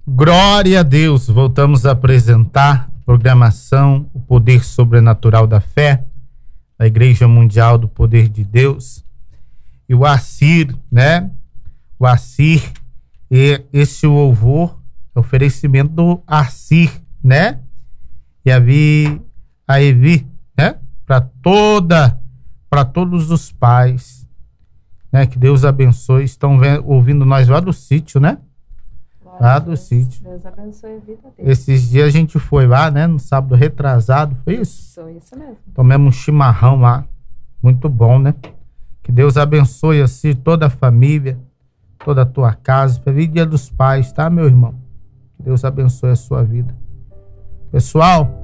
Glória a Deus, voltamos a apresentar a programação O Poder Sobrenatural da Fé, da Igreja Mundial do Poder de Deus. E o Assir, né? O Assir, e esse louvor é oferecimento do Assir, né? E a Evi, né? Para todos os pais, né? Que Deus abençoe. Estão ouvindo nós lá do sítio, né? Lá do sítio. Deus abençoe a vida dele. Esses dias a gente foi lá, né? No sábado retrasado, foi isso? Isso mesmo. Tomamos um chimarrão lá. Muito bom, né? Que Deus abençoe assim toda a família, toda a tua casa. Feliz Dia dos Pais, tá, meu irmão? Que Deus abençoe a sua vida. Pessoal,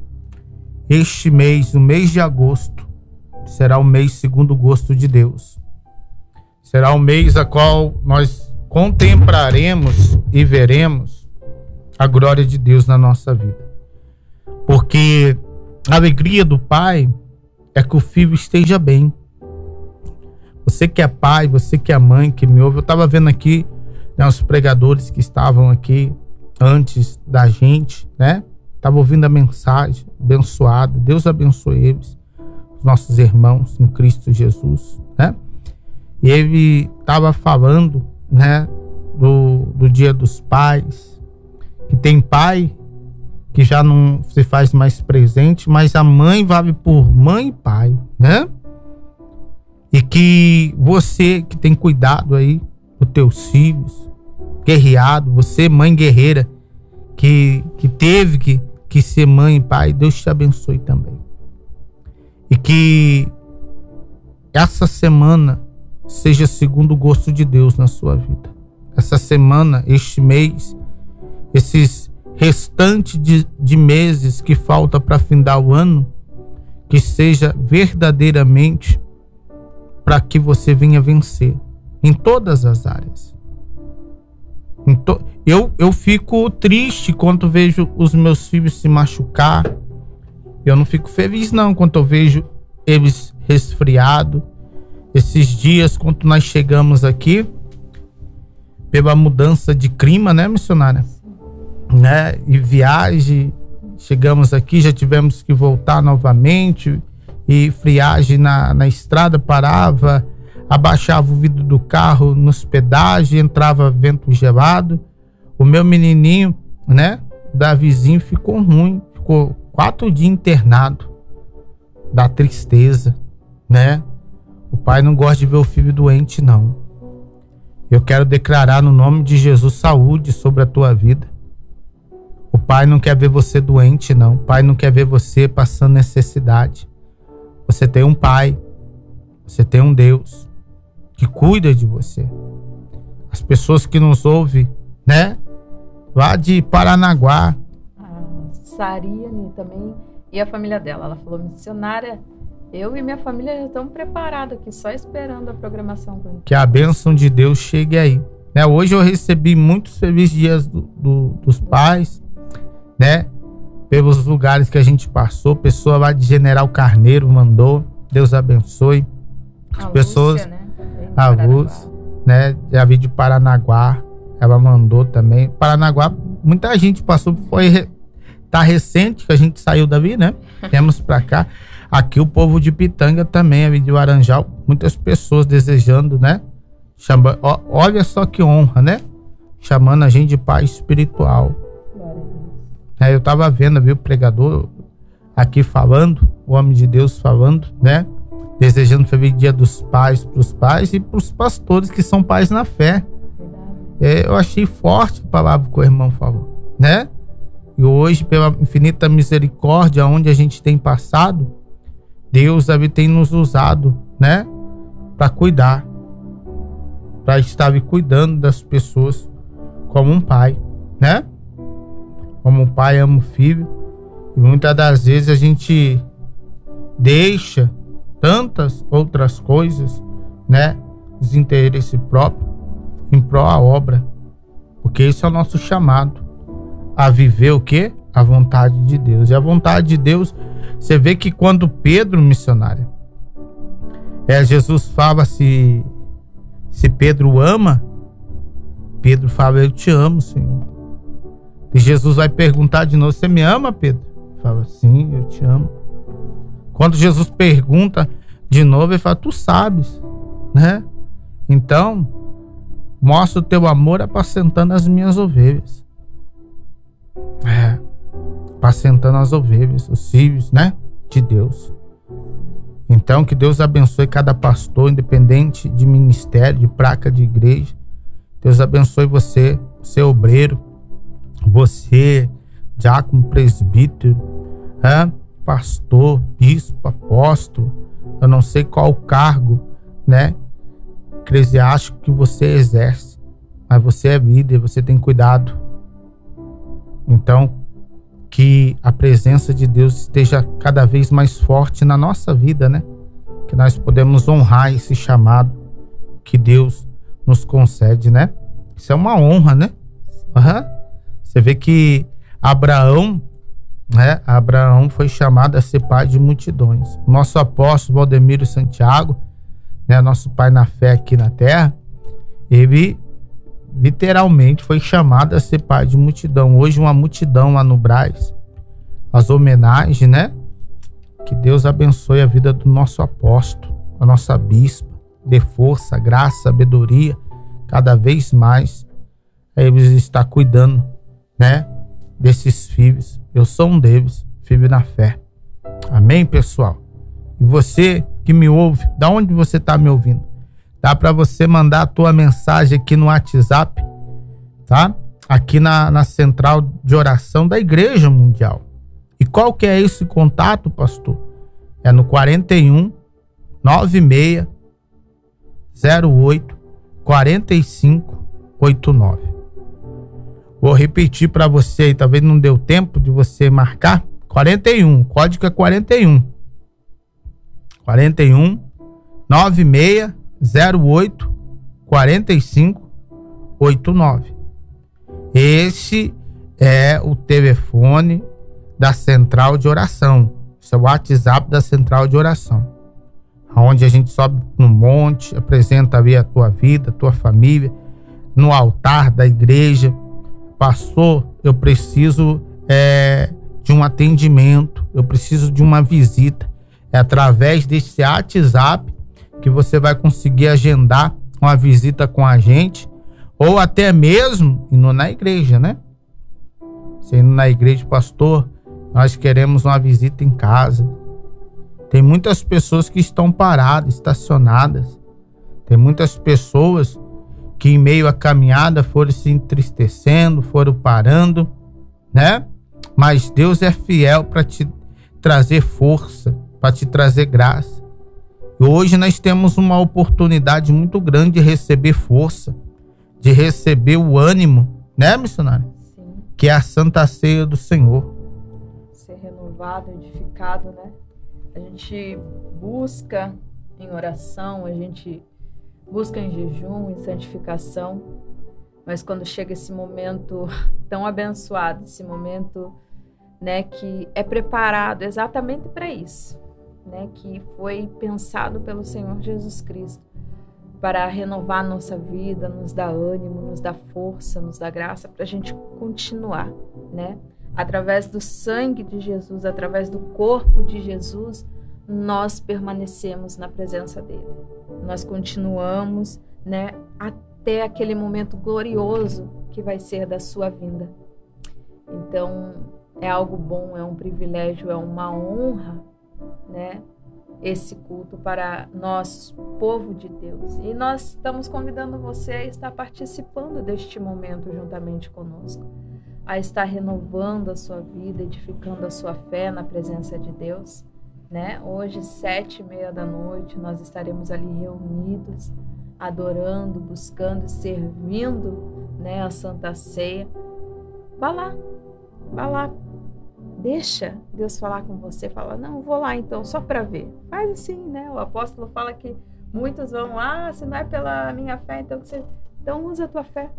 este mês, o mês de agosto, será o mês segundo o gosto de Deus. Será o mês a qual nós contemplaremos e veremos a glória de Deus na nossa vida. Porque a alegria do pai é que o filho esteja bem. Você que é pai, você que é mãe, que me ouve, eu estava vendo aqui, né, os pregadores que estavam aqui antes da gente, né? Estava ouvindo a mensagem abençoada. Deus abençoe eles, os nossos irmãos em Cristo Jesus, né? E ele estava falando, né, do Dia dos Pais, que tem pai que já não se faz mais presente, mas a mãe vale por mãe e pai, né? E que você que tem cuidado aí dos teus filhos, guerreado, você mãe guerreira, que teve que ser mãe e pai, Deus te abençoe também. E que essa semana seja segundo o gosto de Deus na sua vida. Essa semana, este mês, esses restantes de meses que falta para findar o ano, que seja verdadeiramente para que você venha vencer em todas as áreas. Eu fico triste quando vejo os meus filhos se machucar. Eu não fico feliz não quando eu vejo eles resfriados. Esses dias, quando nós chegamos aqui, pela mudança de clima, né, missionária? Né? E viagem, chegamos aqui, já tivemos que voltar novamente. E friagem na estrada, parava, abaixava o vidro do carro nos pedágios, entrava vento gelado. O meu menininho, né, Davizinho, ficou ruim, ficou 4 dias internado, da tristeza, né? O pai não gosta de ver o filho doente, não. Eu quero declarar no nome de Jesus saúde sobre a tua vida. O pai não quer ver você doente, não. O pai não quer ver você passando necessidade. Você tem um pai, você tem um Deus que cuida de você. As pessoas que nos ouvem, né? Lá de Paranaguá. A Sariane também e a família dela. Ela falou, missionária, eu e minha família já estamos preparados aqui, só esperando a programação. Que a bênção de Deus chegue aí. Né? Hoje eu recebi muitos felizes dias dos pais, né? Pelos lugares que a gente passou, pessoa lá de General Carneiro mandou, Deus abençoe. As pessoas, Lúcia, né? A Lúcia, né? Já vi de Paranaguá, ela mandou também. Paranaguá, muita gente passou, tá recente que a gente saiu dali, né? Viemos pra cá. Aqui o povo de Pitanga também, ali de Laranjal, muitas pessoas desejando, né? Olha só que honra, né? Chamando a gente de pai espiritual. Eu estava vendo, viu, o pregador aqui falando, o homem de Deus falando, né? Desejando feliz Dia dos Pais para os pais e para os pastores que são pais na fé. Eu achei forte a palavra que o irmão falou, né? E hoje, pela infinita misericórdia, onde a gente tem passado, Deus tem nos usado, né? Para cuidar, para estar cuidando das pessoas como um pai, né? Como um pai ama o filho. E muitas das vezes a gente deixa tantas outras coisas, né? Desinteresse próprio em prol da obra. Porque esse é o nosso chamado. A viver o quê? A vontade de Deus. E a vontade de Deus, você vê que quando Pedro, missionária, Jesus fala se Pedro ama, Pedro fala, eu te amo, Senhor. E Jesus vai perguntar de novo: você me ama, Pedro? Ele fala: sim, eu te amo. Quando Jesus pergunta de novo, ele fala: tu sabes, né? Então, mostra o teu amor apacentando as minhas ovelhas. Apacentando as ovelhas, os filhos, né? De Deus. Então, que Deus abençoe cada pastor, independente de ministério, de placa de igreja. Deus abençoe você, você obreiro, você, diácono, presbítero, pastor, bispo, apóstolo. Eu não sei qual o cargo, né, eclesiástico que você exerce, mas você é líder, você tem cuidado. Então, que a presença de Deus esteja cada vez mais forte na nossa vida, né? Que nós podemos honrar esse chamado que Deus nos concede, né? Isso é uma honra, né? Você vê que Abraão, né? Abraão foi chamado a ser pai de multidões. Nosso apóstolo Valdemiro Santiago, né? Nosso pai na fé aqui na terra, ele literalmente foi chamado a ser pai de multidão. Hoje uma multidão lá no Brás, as homenagens, né? Que Deus abençoe a vida do nosso apóstolo, a nossa bispa, dê força, graça, sabedoria, cada vez mais ele está cuidando, né, desses filhos. Eu sou um deles, filho na fé. Amém, pessoal? E você que me ouve, da onde você está me ouvindo? Dá para você mandar a tua mensagem aqui no WhatsApp, tá? Aqui na central de oração da Igreja Mundial. E qual que é esse contato, pastor? É no 41 96 08 45 89. Vou repetir para você aí, talvez não deu tempo de você marcar. 41, código é 41 96 08 45 89. Esse é o telefone da central de oração. Esse é o WhatsApp da central de oração, onde a gente sobe no monte, apresenta ali a tua vida, a tua família, no altar da igreja. Pastor, eu preciso de um atendimento, eu preciso de uma visita. É através desse WhatsApp que você vai conseguir agendar uma visita com a gente, ou até mesmo indo na igreja, né? Você indo na igreja: pastor, nós queremos uma visita em casa. Tem muitas pessoas que estão paradas, estacionadas. Tem muitas pessoas que em meio à caminhada foram se entristecendo, foram parando, né? Mas Deus é fiel para te trazer força, para te trazer graça. E hoje nós temos uma oportunidade muito grande de receber força, de receber o ânimo, né, missionário? Sim. Que é a Santa Ceia do Senhor. Ser renovado, edificado, né? A gente busca em oração, a gente busca em jejum, em santificação, mas quando chega esse momento tão abençoado, esse momento, né, que é preparado exatamente para isso, né, que foi pensado pelo Senhor Jesus Cristo para renovar nossa vida, nos dar ânimo, nos dar força, nos dar graça para a gente continuar, né? Através do sangue de Jesus, através do corpo de Jesus, nós permanecemos na presença dele. Nós continuamos, né, até aquele momento glorioso que vai ser da sua vinda. Então, é algo bom, é um privilégio, é uma honra, né, esse culto para nós, povo de Deus. E nós estamos convidando você a estar participando deste momento juntamente conosco, a estar renovando a sua vida, edificando a sua fé na presença de Deus, né? Hoje, 7h30 da noite, nós estaremos ali reunidos, adorando, buscando, servindo, né, a Santa Ceia. Vá lá, deixa Deus falar com você, fala: não, vou lá então, só para ver. Faz assim, né? O apóstolo fala que muitos vão: se não é pela minha fé, então usa a tua fé.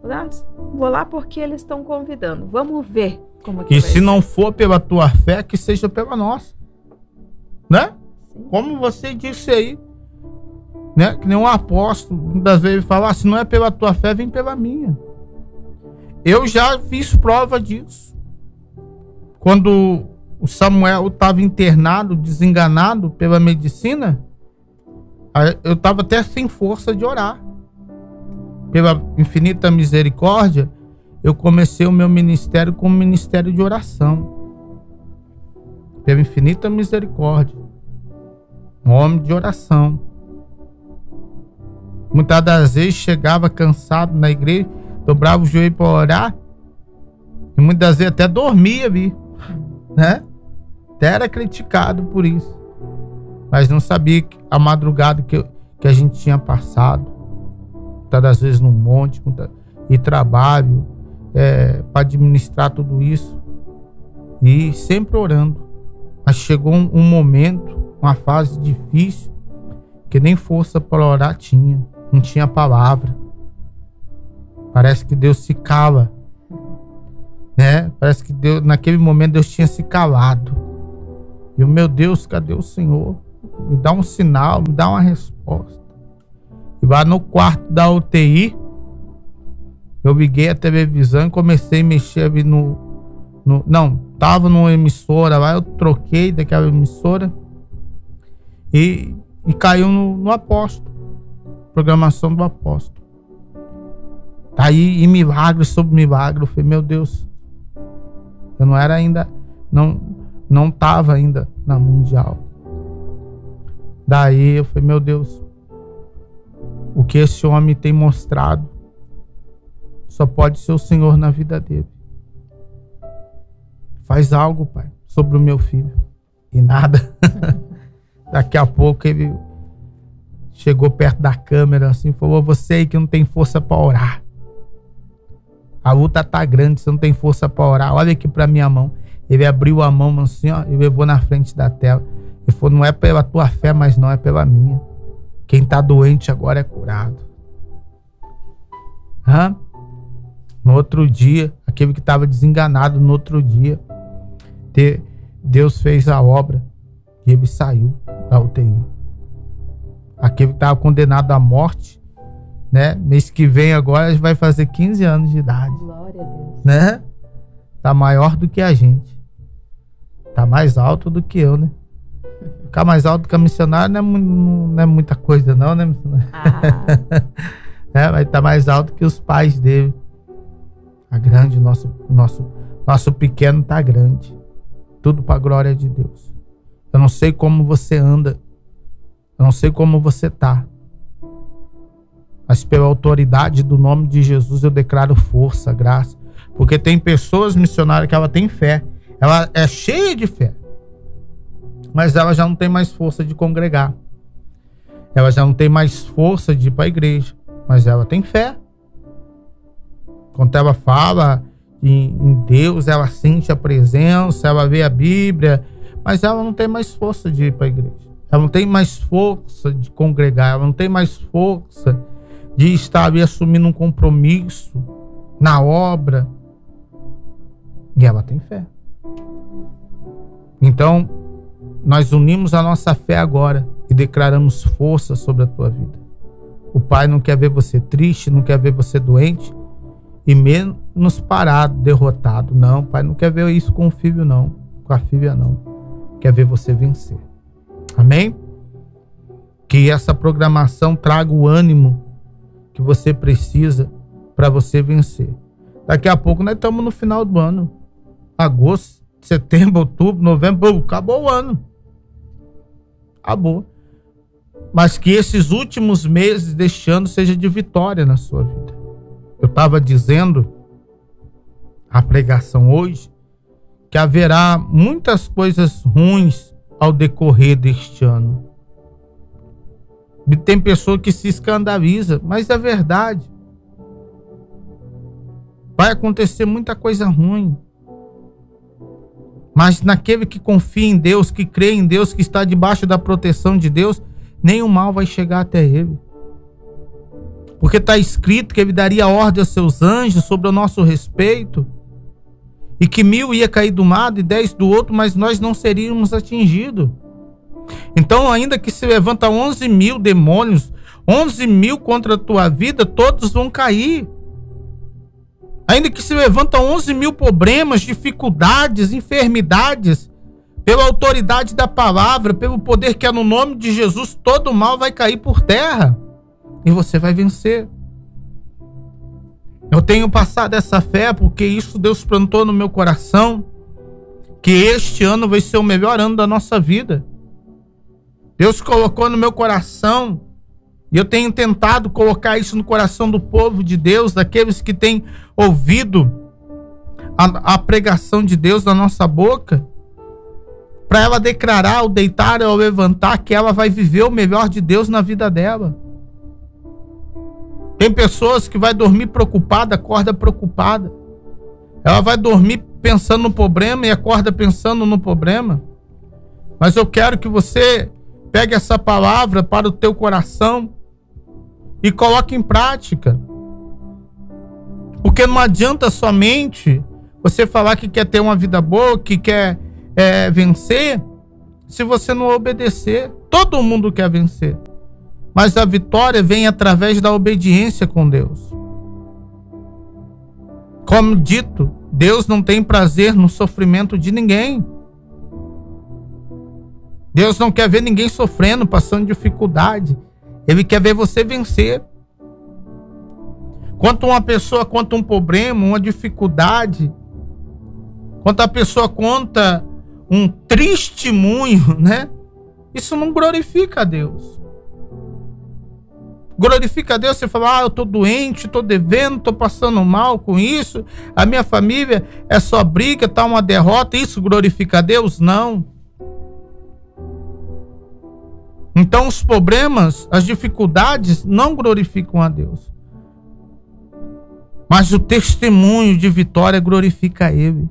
Vou lá porque eles estão convidando. Vamos ver como que e vai se ser. não for pela tua fé, que seja pela nossa, né? Sim. Como você disse aí, né? Que nem um apóstolo muitas vezes fala: se não é pela tua fé, vem pela minha. Eu já fiz prova disso. Quando o Samuel estava internado, desenganado pela medicina, eu estava até sem força de orar. Pela infinita misericórdia, eu comecei o meu ministério como ministério de oração. Pela infinita misericórdia. Um homem de oração. Muitas das vezes chegava cansado na igreja, dobrava o joelho para orar, e muitas das vezes até dormia ali, né? Até era criticado por isso. Mas não sabia a madrugada que a gente tinha passado. Muitas das vezes num monte, e trabalho para administrar tudo isso. E sempre orando. Mas chegou um momento, uma fase difícil, que nem força para orar tinha. Não tinha palavra. Parece que Deus se cala, né? Parece que Deus, naquele momento Deus tinha se calado. E o meu Deus, cadê o Senhor? Me dá um sinal, me dá uma resposta. E lá no quarto da UTI, eu liguei a televisão e comecei a mexer ali tava numa emissora lá, eu troquei daquela emissora e caiu no apóstolo. Programação do apóstolo. Tá aí, e milagre sobre milagre. Eu falei, meu Deus, eu não era ainda, não tava ainda na mundial. Daí eu falei, meu Deus, o que esse homem tem mostrado só pode ser o Senhor na vida dele. Faz algo, Pai, sobre o meu filho. E nada. Daqui a pouco ele chegou perto da câmera assim e falou, você aí que não tem força para orar. A luta tá grande, você não tem força para orar. Olha aqui para minha mão. Ele abriu a mão assim, ó, e levou na frente da tela. Ele falou, não é pela tua fé, mas não é pela minha. Quem tá doente agora é curado. No outro dia, aquele que estava desenganado, no outro dia, Deus fez a obra e ele saiu da UTI. Aquele que estava condenado à morte, né? Mês que vem agora vai fazer 15 anos de idade. Glória a Deus. Né? Tá maior do que a gente. Tá mais alto do que eu, né? Ficar mais alto que a missionária não é muita coisa não, né, missionária? Mas tá mais alto que os pais dele. Tá grande, nosso pequeno tá grande. Tudo para a glória de Deus. Eu não sei como você anda. Eu não sei como você tá. Mas pela autoridade do nome de Jesus eu declaro força, graça. Porque tem pessoas missionárias que ela tem fé. Ela é cheia de fé. Mas ela já não tem mais força de congregar. Ela já não tem mais força de ir para a igreja. Mas ela tem fé. Quando ela fala em Deus, ela sente a presença, ela vê a Bíblia, mas ela não tem mais força de ir para a igreja. Ela não tem mais força de congregar, ela não tem mais força de estar ali assumindo um compromisso na obra. E ela tem fé. Então, nós unimos a nossa fé agora e declaramos força sobre a tua vida. O Pai não quer ver você triste, não quer ver você doente e menos parado, derrotado. Não, o Pai não quer ver isso com o filho não, com a filha não. Quer ver você vencer. Amém? Que essa programação traga o ânimo que você precisa para você vencer. Daqui a pouco nós estamos no final do ano. Agosto, setembro, outubro, novembro, acabou o ano. Acabou. Mas que esses últimos meses deste ano seja de vitória na sua vida. Eu estava dizendo a pregação hoje que haverá muitas coisas ruins ao decorrer deste ano. E tem pessoa que se escandaliza, mas é verdade. Vai acontecer muita coisa ruim. Mas naquele que confia em Deus, que crê em Deus, que está debaixo da proteção de Deus, nenhum mal vai chegar até ele. Porque está escrito que ele daria ordem aos seus anjos sobre o nosso respeito, e que 1000 ia cair de um lado e 10 do outro, mas nós não seríamos atingidos. Então, ainda que se levanta 11.000 demônios, 11.000 contra a tua vida, todos vão cair. Ainda que se levantam 11 mil problemas, dificuldades, enfermidades, pela autoridade da palavra, pelo poder que é no nome de Jesus, todo o mal vai cair por terra e você vai vencer. Eu tenho passado essa fé porque isso Deus plantou no meu coração, que este ano vai ser o melhor ano da nossa vida. Deus colocou no meu coração, e eu tenho tentado colocar isso no coração do povo de Deus, daqueles que têm ouvido a pregação de Deus na nossa boca, para ela declarar, ao deitar ou ao levantar, que ela vai viver o melhor de Deus na vida dela. Tem pessoas que vai dormir preocupada, acorda preocupada. Ela vai dormir pensando no problema e acorda pensando no problema. Mas eu quero que você pegue essa palavra para o teu coração e coloque em prática. Porque não adianta somente você falar que quer ter uma vida boa, que quer vencer, se você não obedecer. Todo mundo quer vencer, mas a vitória vem através da obediência com Deus. Como dito, Deus não tem prazer no sofrimento de ninguém. Deus não quer ver ninguém sofrendo, passando dificuldade. Ele quer ver você vencer. Quanto uma pessoa conta um problema, uma dificuldade, quando a pessoa conta um testemunho, né? Isso não glorifica a Deus. Glorifica a Deus, você fala, eu tô doente, tô devendo, tô passando mal com isso, a minha família é só briga, tá uma derrota, isso glorifica a Deus? Não. Então os problemas, as dificuldades não glorificam a Deus. Mas o testemunho de vitória glorifica a Ele.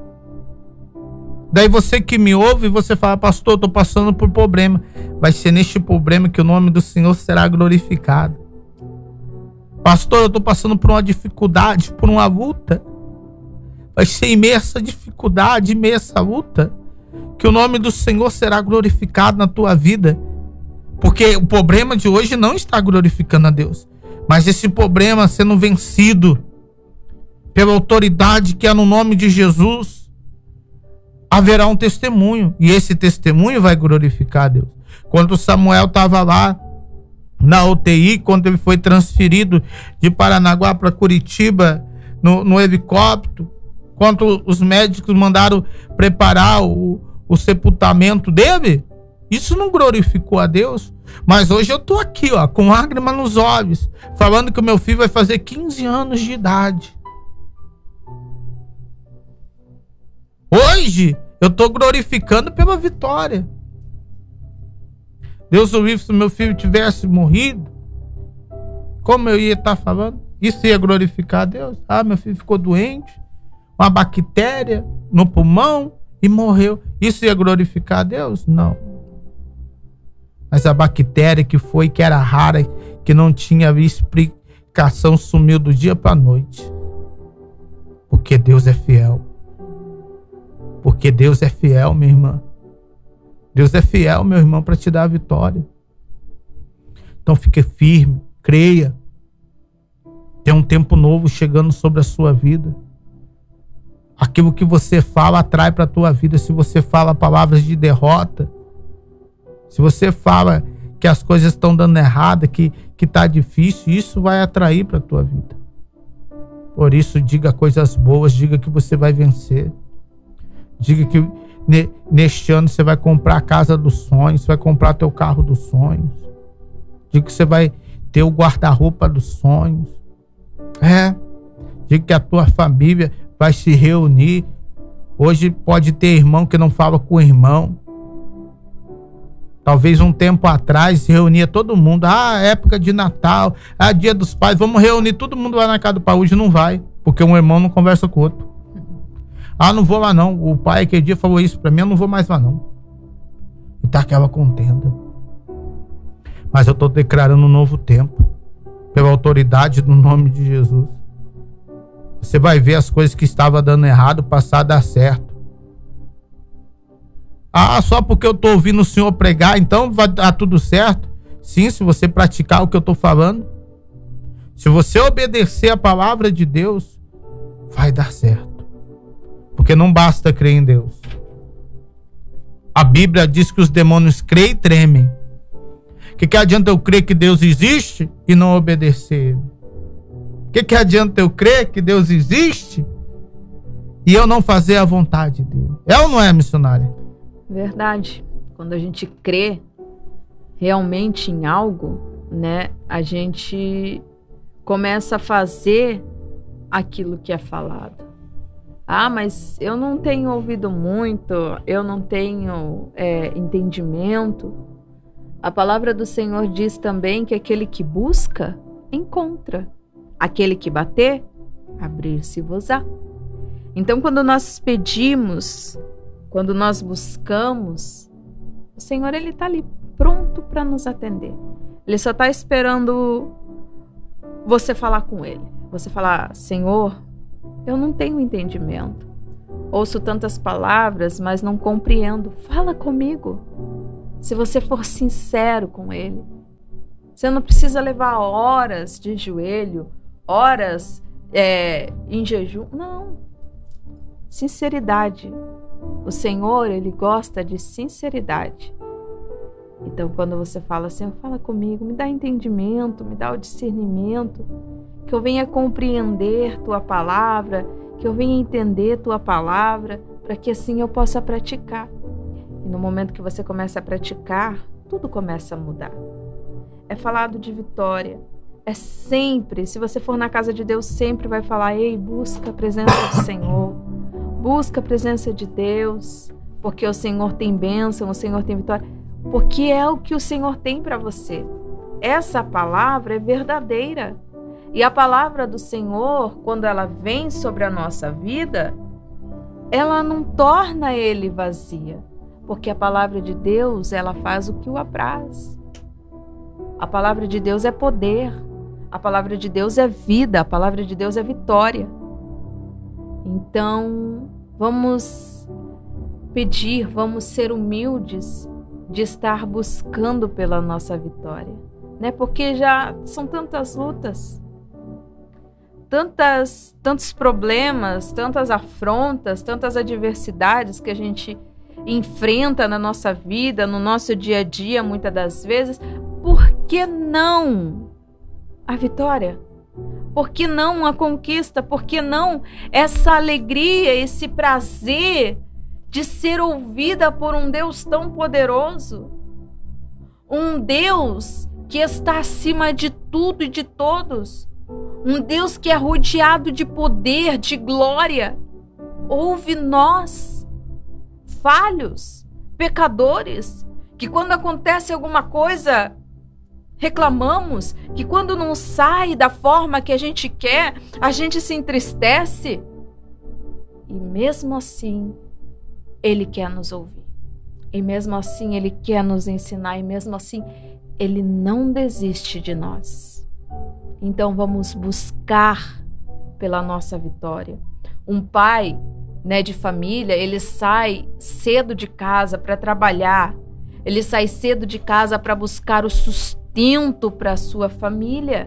Daí você que me ouve, você fala, pastor, eu estou passando por problema. Vai ser neste problema que o nome do Senhor será glorificado. Pastor, eu estou passando por uma dificuldade, por uma luta. Vai ser imensa dificuldade, imensa luta, que o nome do Senhor será glorificado na tua vida. Porque o problema de hoje não está glorificando a Deus. Mas esse problema sendo vencido pela autoridade que é no nome de Jesus, haverá um testemunho, e esse testemunho vai glorificar a Deus. Quando Samuel estava lá na UTI, quando ele foi transferido de Paranaguá para Curitiba no helicóptero, quando os médicos mandaram preparar o sepultamento dele, isso não glorificou a Deus. Mas hoje eu estou aqui, com lágrima nos olhos, falando que o meu filho vai fazer 15 anos de idade. Hoje eu estou glorificando pela vitória. Deus o livre, se meu filho tivesse morrido, como eu ia estar falando? Isso ia glorificar a Deus? Meu filho ficou doente, uma bactéria no pulmão e morreu. Isso ia glorificar a Deus? Não. Mas a bactéria que era rara, que não tinha explicação, sumiu do dia para a noite. Porque Deus é fiel. Porque Deus é fiel, minha irmã. Deus é fiel, meu irmão, para te dar a vitória. Então fique firme, creia. Tem um tempo novo chegando sobre a sua vida. Aquilo que você fala atrai para a tua vida. Se você fala palavras de derrota, se você fala que as coisas estão dando errado, que está difícil, isso vai atrair para a tua vida. Por isso, diga coisas boas, diga que você vai vencer. Diga que neste ano você vai comprar a casa dos sonhos, você vai comprar teu carro dos sonhos. Diga que você vai ter o guarda-roupa dos sonhos. Diga que a tua família vai se reunir. Hoje pode ter irmão que não fala com o irmão. Talvez um tempo atrás se reunia todo mundo. Época de Natal, dia dos pais, vamos reunir todo mundo lá na casa do pai. Hoje não vai, porque um irmão não conversa com o outro. Não vou lá não. O pai aquele dia falou isso pra mim, eu não vou mais lá não. E tá aquela contenda. Mas eu tô declarando um novo tempo, pela autoridade do nome de Jesus. Você vai ver as coisas que estavam dando errado passar a dar certo. Só porque eu tô ouvindo o Senhor pregar, então vai dar tudo certo? Sim, se você praticar o que eu tô falando. Se você obedecer a palavra de Deus, vai dar certo. Porque não basta crer em Deus. A Bíblia diz que os demônios creem e tremem. Que adianta eu crer que Deus existe e não obedecer? Que adianta eu crer que Deus existe e eu não fazer a vontade dele? É ou não é, missionária? Verdade. Quando a gente crê realmente em algo, né, a gente começa a fazer aquilo que é falado. Ah, mas eu não tenho ouvido muito, eu não tenho entendimento. A palavra do Senhor diz também que aquele que busca, encontra. Aquele que bater, abrir-se-vos-á. Então, quando nós pedimos, quando nós buscamos, o Senhor, Ele está ali pronto para nos atender. Ele só está esperando você falar com Ele. Você falar, Senhor, eu não tenho entendimento. Ouço tantas palavras, mas não compreendo. Fala comigo. Se você for sincero com Ele. Você não precisa levar horas de joelho, horas em jejum. Não. Sinceridade. O Senhor, Ele gosta de sinceridade. Então, quando você fala, Senhor, fala comigo, me dá entendimento, me dá o discernimento, que eu venha compreender Tua palavra, que eu venha entender Tua palavra, para que assim eu possa praticar. E no momento que você começa a praticar, tudo começa a mudar. É falado de vitória. É sempre, se você for na casa de Deus, sempre vai falar, ei, busca a presença do Senhor, busca a presença de Deus, porque o Senhor tem bênção, o Senhor tem vitória, porque é o que o Senhor tem para você. Essa palavra é verdadeira. E a palavra do Senhor, quando ela vem sobre a nossa vida, ela não torna ele vazia, porque a palavra de Deus, ela faz o que o apraz. A palavra de Deus é poder, a palavra de Deus é vida, a palavra de Deus é vitória. Então, vamos pedir, vamos ser humildes de estar buscando pela nossa vitória, né? Porque já são tantas lutas, tantos problemas, tantas afrontas, tantas adversidades que a gente enfrenta na nossa vida, no nosso dia a dia, muitas das vezes. Por que não a vitória? Por que não a conquista? Por que não essa alegria, esse prazer de ser ouvida por um Deus tão poderoso? Um Deus que está acima de tudo e de todos. Um Deus que é rodeado de poder, de glória. Ouve nós, falhos, pecadores, que quando acontece alguma coisa, reclamamos, que quando não sai da forma que a gente quer, a gente se entristece. E mesmo assim, Ele quer nos ouvir. E mesmo assim, Ele quer nos ensinar. E mesmo assim, Ele não desiste de nós. Então, vamos buscar pela nossa vitória. Um pai, né, de família, ele sai cedo de casa para trabalhar. Ele sai cedo de casa para buscar o sustento para a sua família.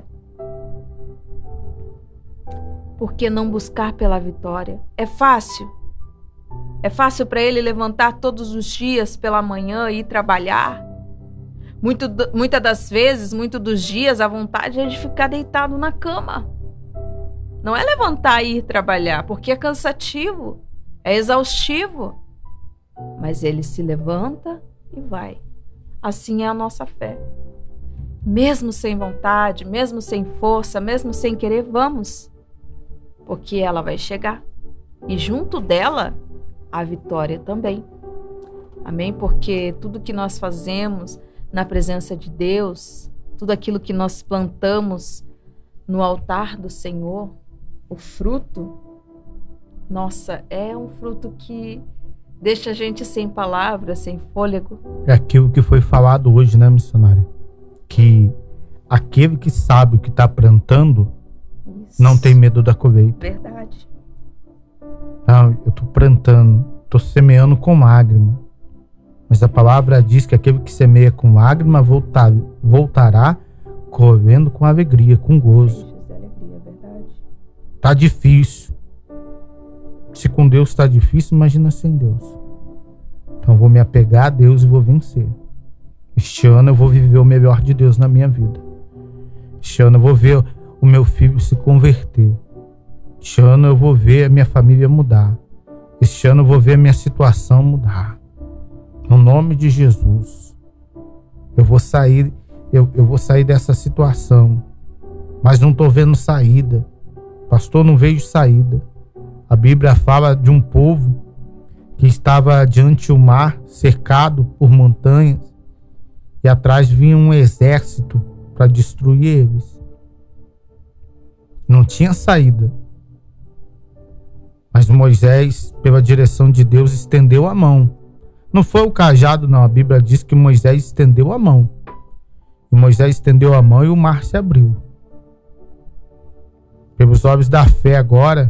Por que não buscar pela vitória? É fácil. É fácil para ele levantar todos os dias pela manhã e ir trabalhar. Muitas das vezes, muitos dos dias, a vontade é de ficar deitado na cama. Não é levantar e ir trabalhar, porque é cansativo, é exaustivo. Mas ele se levanta e vai. Assim é a nossa fé. Mesmo sem vontade, mesmo sem força, mesmo sem querer, vamos. Porque ela vai chegar. E junto dela, a vitória também. Amém? Porque tudo que nós fazemos na presença de Deus, tudo aquilo que nós plantamos no altar do Senhor, o fruto, nossa, é um fruto que deixa a gente sem palavras, sem fôlego. É aquilo que foi falado hoje, né, missionária? Que aquele que sabe o que está plantando, isso, não tem medo da colheita. Verdade. Não, eu estou plantando, estou semeando com lágrima. Mas a palavra diz que aquele que semeia com lágrima voltará colhendo com alegria, com gozo. Tá difícil. Se com Deus está difícil, imagina sem Deus. Então eu vou me apegar a Deus e vou vencer. Este ano eu vou viver o melhor de Deus na minha vida. Este ano eu vou ver o meu filho se converter. Este ano eu vou ver a minha família mudar. Este ano eu vou ver a minha situação mudar. No nome de Jesus. Eu vou sair dessa situação. Mas não estou vendo saída. Pastor, não vejo saída. A Bíblia fala de um povo que estava diante do mar, cercado por montanhas, e atrás vinha um exército para destruir eles. Não tinha saída. Mas Moisés, pela direção de Deus, estendeu a mão. Não foi o cajado, não. A Bíblia diz que Moisés estendeu a mão. E Moisés estendeu a mão e o mar se abriu. Pelos olhos da fé agora,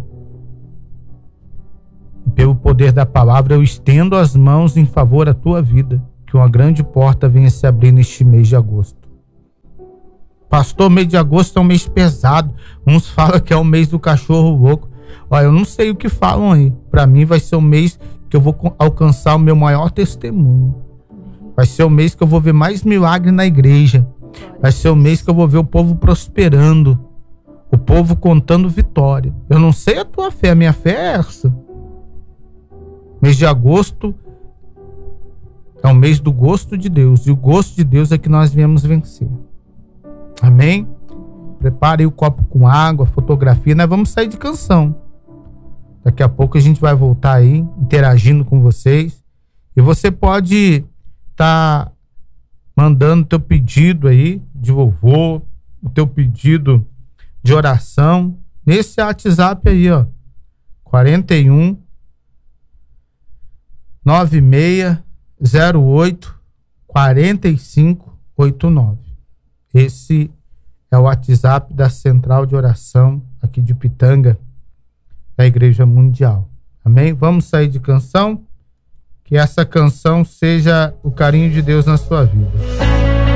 pelo poder da palavra, eu estendo as mãos em favor da tua vida, que uma grande porta venha se abrir neste mês de agosto. Pastor, mês de agosto é um mês pesado. Uns falam que é o mês do cachorro louco. Olha, eu não sei o que falam aí. Para mim vai ser o mês que eu vou alcançar o meu maior testemunho. Vai ser o mês que eu vou ver mais milagre na igreja. Vai ser o mês que eu vou ver o povo prosperando. O povo contando vitória. Eu não sei a tua fé, a minha fé é essa. Mês de agosto é o mês do gosto de Deus. E o gosto de Deus é que nós viemos vencer. Amém? Prepare o copo com água, fotografia. Nós vamos sair de canção. Daqui a pouco a gente vai voltar aí, interagindo com vocês. E você pode estar mandando teu pedido aí de louvor, o teu pedido de oração nesse WhatsApp aí, ó. 41 9608 4589. Esse é o WhatsApp da Central de Oração aqui de Pitanga, da Igreja Mundial. Amém? Vamos sair de canção? Que essa canção seja o carinho de Deus na sua vida.